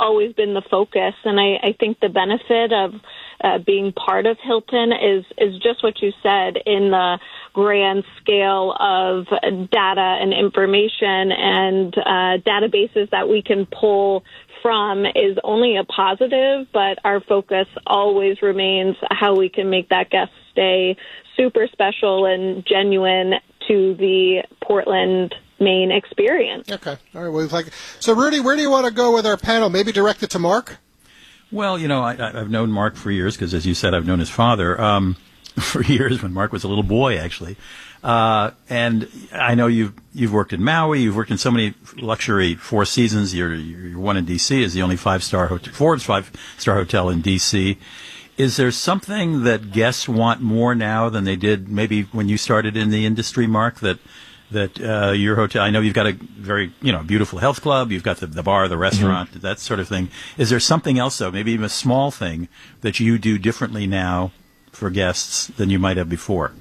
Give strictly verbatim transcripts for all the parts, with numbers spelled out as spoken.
always been the focus. And I, I think the benefit of uh, being part of Hilton is, is just what you said in the grand scale of data and information and uh, databases that we can pull from is only a positive, but our focus always remains how we can make that guest stay super special and genuine to the Portland, Maine experience. Okay. All right. Well, like, so, Rudy, where do you want to go with our panel? Maybe direct it to Mark? Well, you know, I, I've known Mark for years because, as you said, I've known his father um, for years when Mark was a little boy, actually. Uh, and I know you've you've worked in Maui, you've worked in so many luxury Four Seasons. Your your one in D C is the only five star hotel, Forbes five star hotel in D C. Is there something that guests want more now than they did maybe when you started in the industry, Mark? That that uh, your hotel, I know you've got a very you know beautiful health club, you've got the, the bar, the restaurant, mm-hmm. that sort of thing. Is there something else though, maybe even a small thing that you do differently now for guests than you might have before?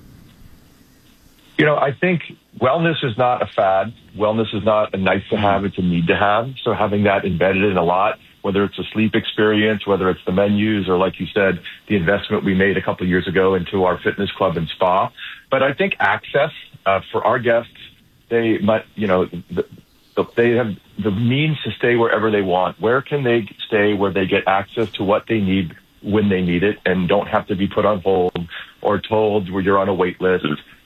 You know, I think wellness is not a fad. Wellness is not a nice to have, it's a need to have. So having that embedded in a lot, whether it's a sleep experience, whether it's the menus, or like you said, the investment we made a couple of years ago into our fitness club and spa. But I think access uh, for our guests, they might, you know, the, the, they have the means to stay wherever they want. Where can they stay where they get access to what they need when they need it and don't have to be put on hold or told where you're on a wait list?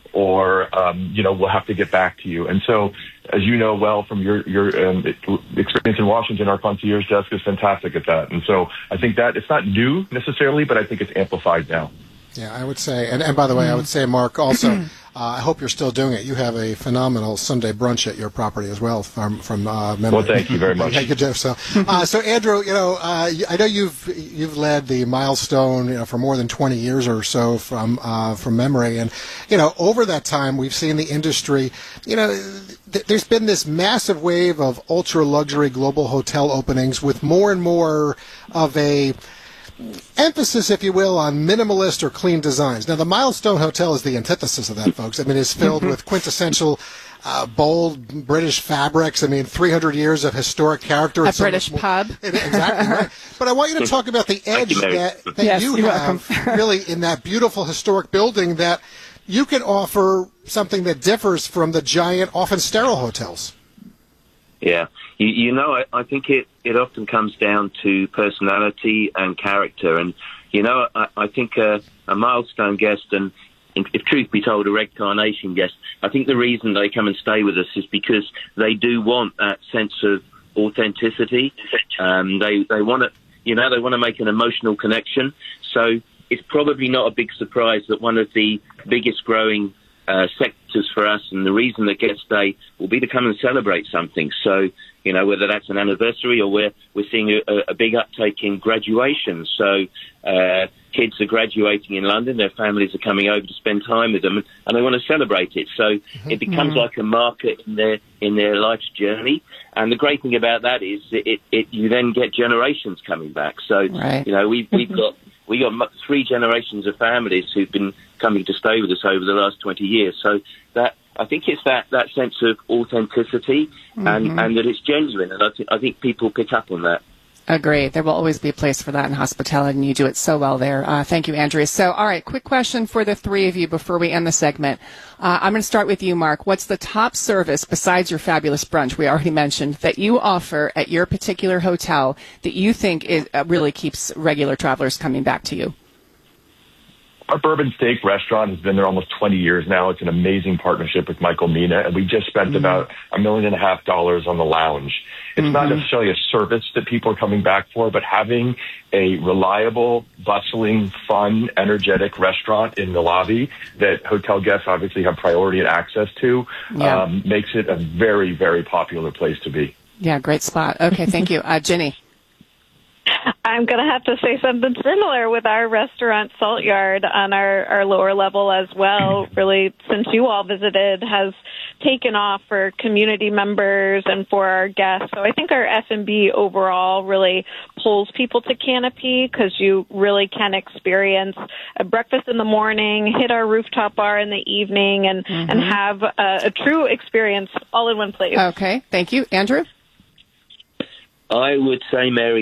Or, um, you know, we'll have to get back to you. And so, as you know well from your, your um, experience in Washington, our concierge desk is fantastic at that. And so I think that it's not new necessarily, but I think it's amplified now. Yeah, I would say, and, and by the way, I would say, Mark, also, uh, I hope you're still doing it. You have a phenomenal Sunday brunch at your property as well, from from uh, memory. Well, thank you very much. Thank you, Jeff. So, uh, so Andrew, you know, uh, I know you've you've led the Milestone, you know, for more than twenty years or so from uh, from memory, and you know, over that time, we've seen the industry, you know. Th- there's been this massive wave of ultra luxury global hotel openings with more and more of a emphasis, if you will, on minimalist or clean designs. Now, the Milestone Hotel is the antithesis of that, folks. I mean, it's filled with quintessential, uh, bold British fabrics. I mean, three hundred years of historic character. A British more, pub. Exactly, right. But I want you to talk about the edge that, that yes, you have really in that beautiful historic building, that you can offer something that differs from the giant, often sterile hotels. Yeah. You, you know, I, I think it, it often comes down to personality and character. And, you know, I, I think a, a Milestone guest and, if truth be told, a Red Carnation guest, I think the reason they come and stay with us is because they do want that sense of authenticity. Um, they, they want to, you know, they want to make an emotional connection. So it's probably not a big surprise that one of the biggest growing uh, sectors for us, and the reason that guests stay, will be to come and celebrate something. So, you know, whether that's an anniversary or we're, we're seeing a, a big uptake in graduation. So uh, kids are graduating in London, their families are coming over to spend time with them, and they want to celebrate it. So mm-hmm. it becomes mm-hmm. like a market in their in their life's journey. And the great thing about that is it, it you then get generations coming back. So, right. you know, we've, we've got we got three generations of families who've been coming to stay with us over the last twenty years. So that I think it's that, that sense of authenticity and, mm-hmm. and that it's genuine. And I, th- I think people pick up on that. Agree. There will always be a place for that in hospitality, and you do it so well there. Uh, thank you, Andrea. So, all right, quick question for the three of you before we end the segment. Uh, I'm going to start with you, Mark. What's the top service, besides your fabulous brunch we already mentioned, that you offer at your particular hotel that you think is, uh, really keeps regular travelers coming back to you? Our Bourbon Steak restaurant has been there almost twenty years now. It's an amazing partnership with Michael Mina, and we just spent mm-hmm. about a million and a half dollars on the lounge. It's mm-hmm. not necessarily a service that people are coming back for, but having a reliable, bustling, fun, energetic restaurant in the lobby that hotel guests obviously have priority and access to yeah. um, makes it a very, very popular place to be. Yeah, great spot. Okay, thank you. Uh, Ginny. I'm going to have to say something similar with our restaurant, Salt Yard, on our, our lower level as well. Really, since you all visited, has taken off for community members and for our guests. So I think our F and B overall really pulls people to Canopy, because you really can experience a breakfast in the morning, hit our rooftop bar in the evening, and, mm-hmm. and have a, a true experience all in one place. Okay, thank you. Andrew? I would say, Mary,